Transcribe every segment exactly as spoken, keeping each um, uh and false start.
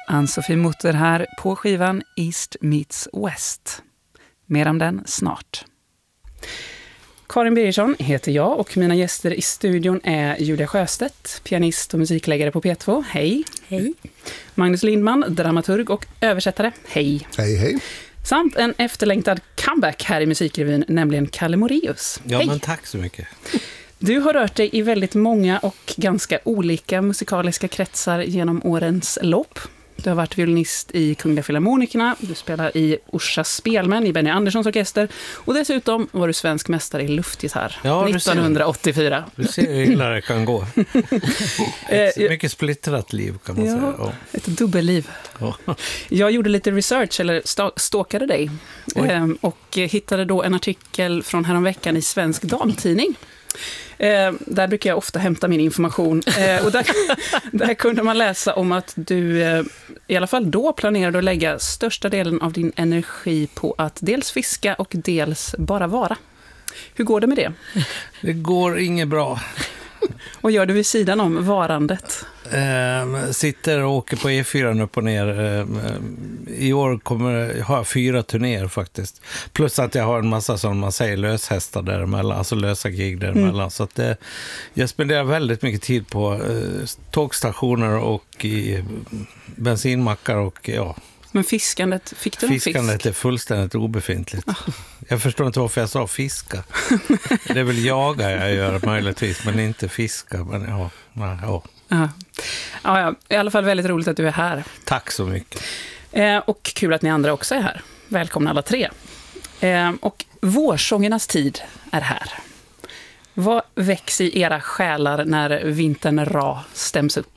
Ann-Sofie Mutter här på skivan East Meets West. Mer om den snart. Karin Birgersson heter jag och mina gäster i studion är Julia Sjöstedt, pianist och musikläggare på P två. Hej. Hej. Magnus Lindman, dramaturg och översättare. Hej. Hej, hej. Samt en efterlängtad comeback här i Musikrevyn, nämligen Kalle Moraeus. Ja, Hej. men tack så mycket. Du har rört dig i väldigt många och ganska olika musikaliska kretsar genom årens lopp. Du har varit violinist i Kungliga Filharmonikerna, du spelar i Orsa Spelmän i Benny Anderssons orkester och dessutom var du svensk mästare i luftgitarr ja, nittonhundraåttiofyra. Du ser hur illa det kan gå. Ett mycket splittrat liv kan man ja, säga. Ja. Ett dubbelliv. Ja. Jag gjorde lite research, eller st- stalkade dig ehm, och hittade då en artikel från häromveckan i Svensk Damtidning. Eh, där brukar jag ofta hämta min information eh, och där, där kunde man läsa om att du eh, i alla fall då planerade att lägga största delen av din energi på att dels fiska och dels bara vara. Hur går det med det? Det går inget bra. Vad gör du vid sidan om varandet? Eh, sitter och åker på E fyra upp och ner. Eh, I år kommer jag ha fyra turnéer faktiskt. Plus att jag har en massa, som man säger, löshästar däremellan. Alltså lösa gig däremellan. Mm. Så att det, jag spenderar väldigt mycket tid på eh, tågstationer och i bensinmackar och ja. Men fiskandet, fick du någon fisk? Fiskandet är fullständigt obefintligt. Oh. Jag förstår inte varför jag sa fiska. Det är väl jaga jag gör möjligtvis, men inte fiska. Men ja, ja. Ja. Ja, ja, i alla fall väldigt roligt att du är här. Tack så mycket. Eh, och kul att ni andra också är här. Välkomna alla tre. Eh, och vårsångernas tid är här. Vad väcks i era själar när vintern ra stäms upp?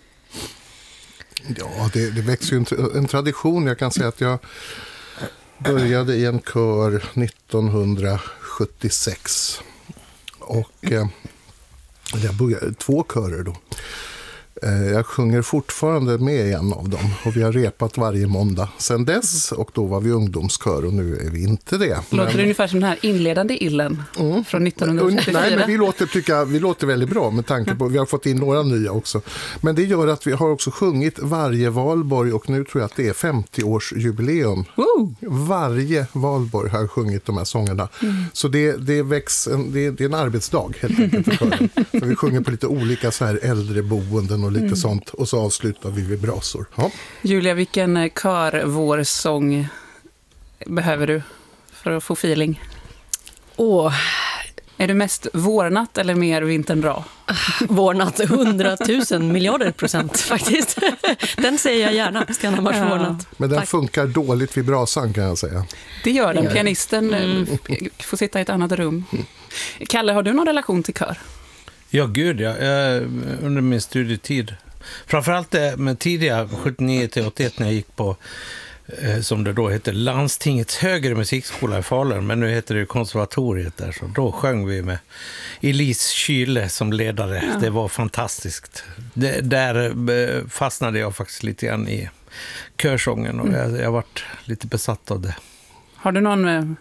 Ja, det, det växer ju en, en tradition. Jag kan säga att jag började i en kör nittonhundrasjuttiosex. Och eh, jag började två körer då. Eh, jag sjunger fortfarande med i en av dem. Och vi har repat varje måndag sedan dess. Och då var vi ungdomskör och nu är vi inte det. Låter men... det ungefär som den här inledande illen mm. från nittonhundratrettiofyra? Nej, men vi låter, tycka, vi låter väldigt bra med tanke på att vi har fått in några nya också. Men det gör att vi har också sjungit varje valborg och nu tror jag att det är femtio-årsjubileum. Woo! Varje valborg har sjungit de här sångerna. Mm. Så det, det, väcks en, det, det är en arbetsdag helt enkelt för kören. För vi sjunger på lite olika så här äldreboenden och lite mm. sånt och så avslutar vi vid brasor. Ja. Julia, vilken kör vår sång behöver du för att få feeling? Åh, är du mest vårnatt eller mer vintern bra? Vårnatt, hundratusen miljarder procent faktiskt. Den säger jag gärna, Stenhammars ja. Vårnatt. Men den Tack. funkar dåligt vid brasan kan jag säga. Det gör den, det gör pianisten mm. får sitta i ett annat rum. Mm. Kalle, har du någon relation till kör? Ja, gud, ja. Jag, under min studietid. Framförallt det med tidiga sjuttionio till åttioett när jag gick på, eh, som det då heter, Landstingets högre musikskola i Falun. Men nu heter det konservatoriet där. Så då sjöng vi med Elise Kyle som ledare. Ja. Det var fantastiskt. Det, där fastnade jag faktiskt lite grann i körsången och mm. jag, jag varit lite besatt av det. Har du någon eh,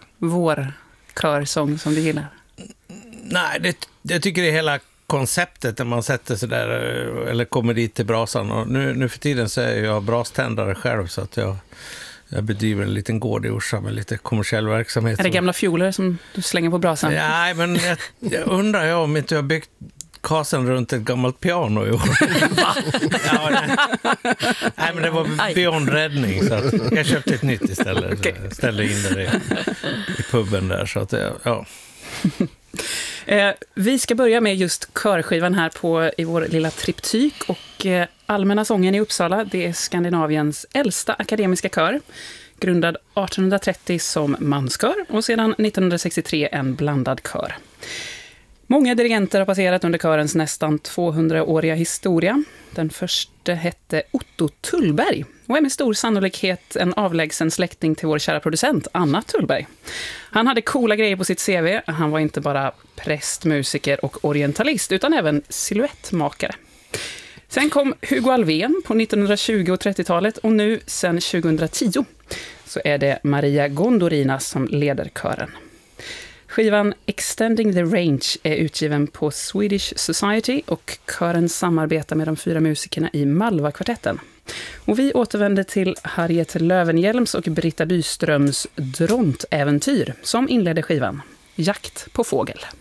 vårkörsång som du gillar? Nej, det, jag tycker det är hela konceptet när man sätter sig där eller kommer dit till brasan. Och nu, nu för tiden så är jag braständare själv så att jag, jag bedriver en liten gård i Orsa med lite kommersiell verksamhet. Är det gamla fjoler som du slänger på brasan? Nej, men jag, jag undrar jag om inte jag har byggt kasen runt ett gammalt piano i år. ja, nej. nej, men det var beyond räddning så att jag köpte ett nytt istället. Okay. Så jag ställde in det i, i puben där så att ja. Eh, vi ska börja med just körskivan här på, i vår lilla triptyk och eh, Allmänna sången i Uppsala, det är Skandinaviens äldsta akademiska kör, grundad artonhundratrettio som manskör och sedan nittonhundrasextiotre en blandad kör. Många dirigenter har passerat under körens nästan tvåhundraåriga historia. Den första hette Otto Tullberg och är med stor sannolikhet en avlägsen släkting till vår kära producent Anna Tullberg. Han hade coola grejer på sitt C V. Han var inte bara präst, musiker och orientalist utan även silhuettmakare. Sen kom Hugo Alfvén på nittonhundratjugo- och trettiotalet och nu sen tjugohundratio så är det Maria Gondorinas som leder kören. Skivan Extending the Range är utgiven på Swedish Society och kören samarbetar med de fyra musikerna i Malva-kvartetten. Och vi återvänder till Harriet Lövenhjelms och Britta Byströms Drontäventyr som inledde skivan Jakt på fågel.